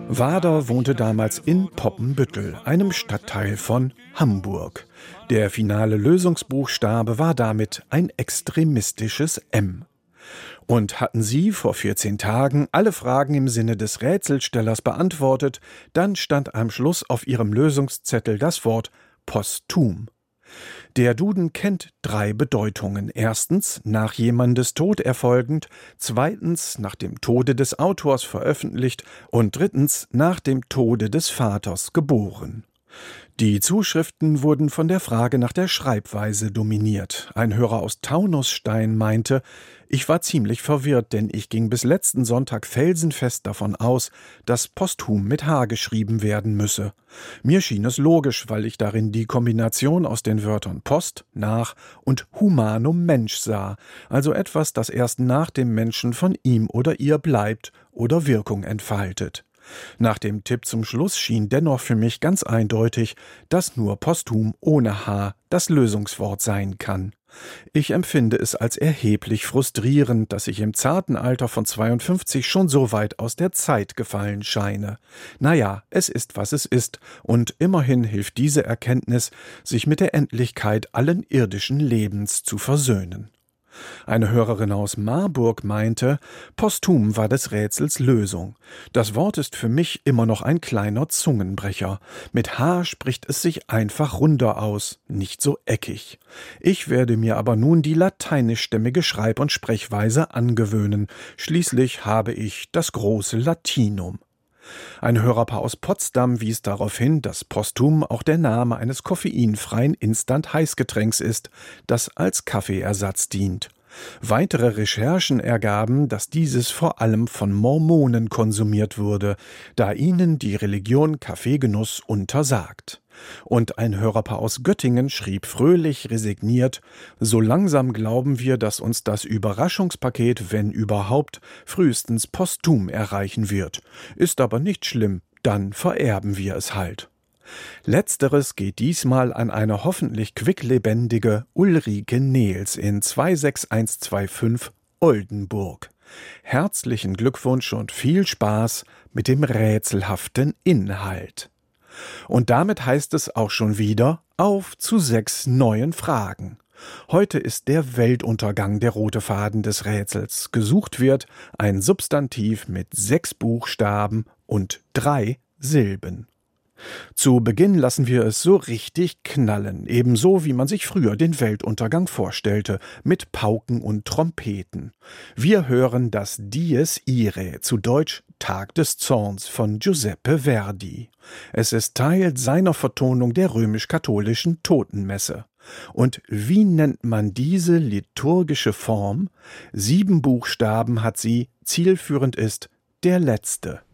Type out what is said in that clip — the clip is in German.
Wader wohnte damals in Poppenbüttel, einem Stadtteil von Hamburg. Der finale Lösungsbuchstabe war damit ein extremistisches M. Und hatten Sie vor 14 Tagen alle Fragen im Sinne des Rätselstellers beantwortet, dann stand am Schluss auf Ihrem Lösungszettel das Wort posthum. Der Duden kennt 3 Bedeutungen. Erstens, nach jemandes Tod erfolgend, zweitens, nach dem Tode des Autors veröffentlicht und drittens, nach dem Tode des Vaters geboren. Die Zuschriften wurden von der Frage nach der Schreibweise dominiert. Ein Hörer aus Taunusstein meinte: Ich war ziemlich verwirrt, denn ich ging bis letzten Sonntag felsenfest davon aus, dass posthum mit H geschrieben werden müsse. Mir schien es logisch, weil ich darin die Kombination aus den Wörtern Post, nach und Humanum Mensch sah, also etwas, das erst nach dem Menschen von ihm oder ihr bleibt oder Wirkung entfaltet. Nach dem Tipp zum Schluss schien dennoch für mich ganz eindeutig, dass nur posthum ohne H das Lösungswort sein kann. Ich empfinde es als erheblich frustrierend, dass ich im zarten Alter von 52 schon so weit aus der Zeit gefallen scheine. Naja, es ist, was es ist, und immerhin hilft diese Erkenntnis, sich mit der Endlichkeit allen irdischen Lebens zu versöhnen. Eine Hörerin aus Marburg meinte, posthum war des Rätsels Lösung. Das Wort ist für mich immer noch ein kleiner Zungenbrecher. Mit H spricht es sich einfach runder aus, nicht so eckig. Ich werde mir aber nun die lateinischstämmige Schreib- und Sprechweise angewöhnen. Schließlich habe ich das große Latinum. Ein Hörerpaar aus Potsdam wies darauf hin, dass posthum auch der Name eines koffeinfreien Instant-Heißgetränks ist, das als Kaffeeersatz dient. Weitere Recherchen ergaben, dass dieses vor allem von Mormonen konsumiert wurde, da ihnen die Religion Kaffeegenuss untersagt. Und ein Hörerpaar aus Göttingen schrieb fröhlich resigniert: So langsam glauben wir, dass uns das Überraschungspaket, wenn überhaupt, frühestens posthum erreichen wird. Ist aber nicht schlimm, dann vererben wir es halt. Letzteres geht diesmal an eine hoffentlich quicklebendige Ulrike Nehls in 26125 Oldenburg. Herzlichen Glückwunsch und viel Spaß mit dem rätselhaften Inhalt. Und damit heißt es auch schon wieder auf zu 6 neuen Fragen. Heute ist der Weltuntergang der rote Faden des Rätsels. Gesucht wird ein Substantiv mit 6 Buchstaben und 3 Silben. Zu Beginn lassen wir es so richtig knallen, ebenso wie man sich früher den Weltuntergang vorstellte, mit Pauken und Trompeten. Wir hören das Dies Irae, zu Deutsch Tag des Zorns von Giuseppe Verdi. Es ist Teil seiner Vertonung der römisch-katholischen Totenmesse. Und wie nennt man diese liturgische Form? 7 Buchstaben hat sie, zielführend ist der letzte.